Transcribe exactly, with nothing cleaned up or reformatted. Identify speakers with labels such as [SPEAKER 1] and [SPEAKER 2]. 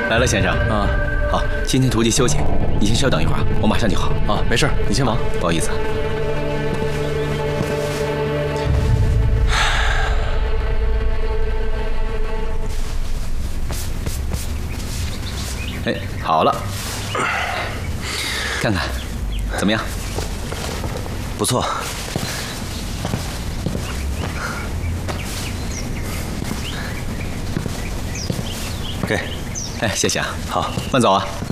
[SPEAKER 1] 来了，先生。啊，好，今天徒弟休息，你先稍等一会儿，我马上就好。
[SPEAKER 2] 啊，没事，你先忙。
[SPEAKER 1] 不好意思。哎，好了，看看怎么样？
[SPEAKER 3] 不错。给，
[SPEAKER 1] 哎，谢谢啊。
[SPEAKER 3] 好，
[SPEAKER 1] 慢走啊。